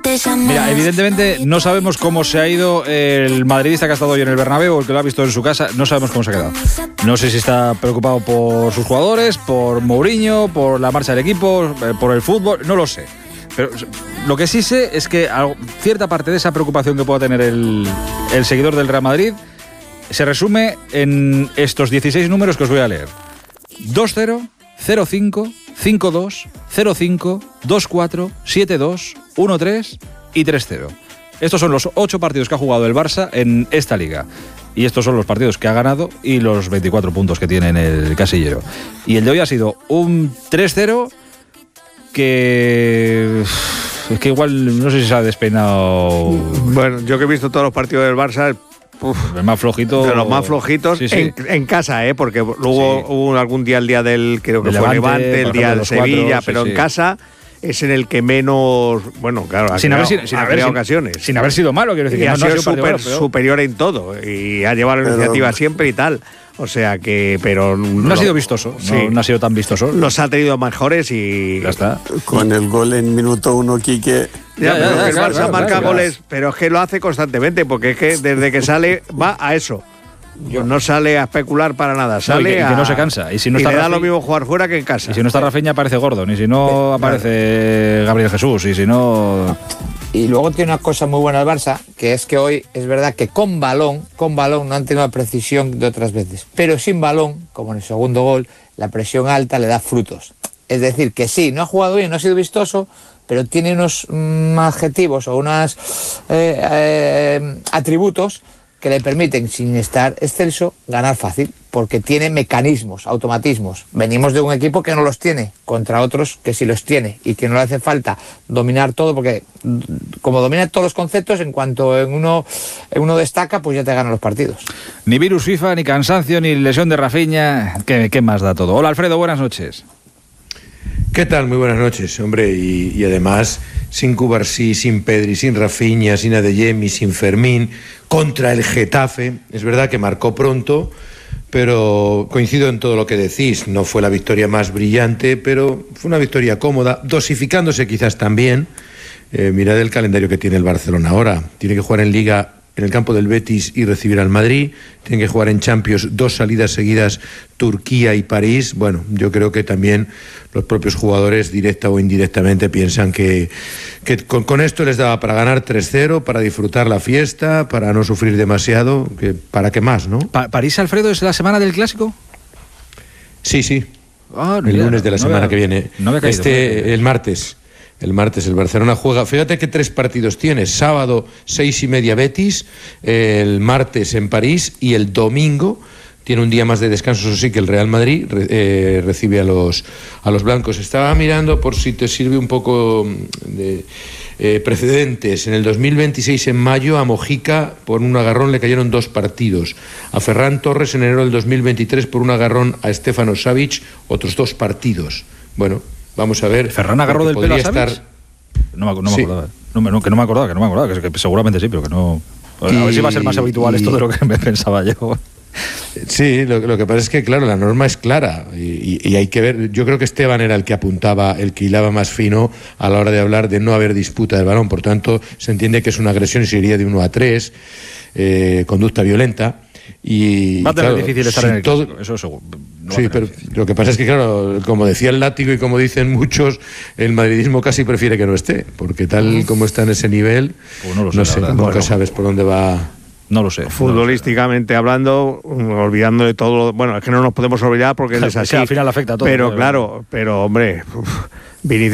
Mira, evidentemente no sabemos cómo se ha ido el madridista que ha estado hoy en el Bernabéu, o el que lo ha visto en su casa. No sabemos cómo se ha quedado. No sé si está preocupado por sus jugadores, por Mourinho, por la marcha del equipo, por el fútbol, no lo sé. Pero lo que sí sé es que cierta parte de esa preocupación que pueda tener el seguidor del Real Madrid se resume en estos 16 números que os voy a leer. 2-0, 0-5, 5-2, 0-5, 2-4, 7-2, 1-3 y 3-0. Estos son los 8 partidos que ha jugado el Barça en esta liga. Y estos son los partidos que ha ganado y los 24 puntos que tiene en el casillero. Y el de hoy ha sido un 3-0 que... Es que igual no sé si se ha despeinado... Bueno, yo que he visto todos los partidos del Barça... el más flojito, de los más flojitos, sí. En casa, porque luego hubo algún día, el día del, creo que fue Levante, el día del Sevilla, pero en casa es en el que menos, bueno, claro, ha creado ocasiones. Sin haber sido malo, quiero decir. Y ha sido superior en todo, y ha llevado la iniciativa siempre y tal. O sea que, pero... No ha sido vistoso, no ha sido tan vistoso. Los ha tenido mejores y... Ya está. Con el gol en minuto 1, Quique... el Barça marca goles, pero es que lo hace constantemente, porque es que desde que sale va a eso. No sale a especular para nada, sale y que no se cansa. Y si no está le da lo mismo jugar fuera que en casa. Y si no está Rafinha aparece Gordon, y si no aparece Gabriel Jesús, y si no... Y luego tiene una cosa muy buena el Barça, que es que hoy es verdad que con balón no han tenido la precisión de otras veces, pero sin balón, como en el segundo gol, la presión alta le da frutos. Es decir, que sí, no ha jugado bien, no ha sido vistoso, pero tiene unos adjetivos o unos atributos que le permiten, sin estar excelso, ganar fácil, porque tiene mecanismos, automatismos. Venimos de un equipo que no los tiene, contra otros que sí los tiene, y que no le hace falta dominar todo, porque como domina todos los conceptos, en cuanto en uno destaca, pues ya te ganan los partidos. Ni virus FIFA, ni cansancio, ni lesión de Rafinha, ¿qué más da todo? Hola Alfredo, buenas noches. ¿Qué tal? Muy buenas noches, hombre, y además sin Cubarsí, sin Pedri, sin Rafinha, sin Adeyemi, sin Fermín, contra el Getafe. Es verdad que marcó pronto, pero coincido en todo lo que decís. No fue la victoria más brillante, pero fue una victoria cómoda, dosificándose quizás también. Mirad el calendario que tiene el Barcelona ahora. Tiene que jugar en Liga en el campo del Betis y recibir al Madrid. Tienen que jugar en Champions 2 salidas seguidas, Turquía y París. Bueno, yo creo que también los propios jugadores, directa o indirectamente, piensan que con esto les daba para ganar 3-0, para disfrutar la fiesta, para no sufrir demasiado, ¿para qué más, no? ¿París, Alfredo, es la semana del Clásico? Sí. El lunes de la semana que viene. El martes. El martes el Barcelona juega, fíjate que 3 partidos tienes: sábado 6:30 Betis, el martes en París, y el domingo tiene un día más de descanso, eso sí, que el Real Madrid recibe a los blancos. Estaba mirando por si te sirve un poco de precedentes. En el 2026, en mayo, a Mojica por un agarrón le cayeron 2 partidos. A Ferran Torres en enero del 2023 por un agarrón a Stefano Savic, otros 2 partidos. Bueno, vamos a ver. ¿Ferran agarró del pelo a Savic? No me acordaba. Que no me acordaba, que seguramente sí, pero que no... A ver si va a ser más habitual esto de lo que me pensaba yo. Sí, lo que pasa es que, claro, la norma es clara y hay que ver. Yo creo que Esteban era el que apuntaba, el que hilaba más fino a la hora de hablar de no haber disputa del balón. Por tanto, se entiende que es una agresión y se iría de 1-3, conducta violenta. Y va a tener difícil estar en el Clásico, eso seguro. Sí, pero lo que pasa es que, claro, como decía el Látigo y como dicen muchos, el madridismo casi prefiere que no esté, porque tal como está en ese nivel, pues no sé, nunca sabes por dónde va. No lo sé. Futbolísticamente hablando, olvidando de todo. Bueno, es que no nos podemos olvidar porque él es así. Al final afecta a todo. Pero claro, hombre, Vinicius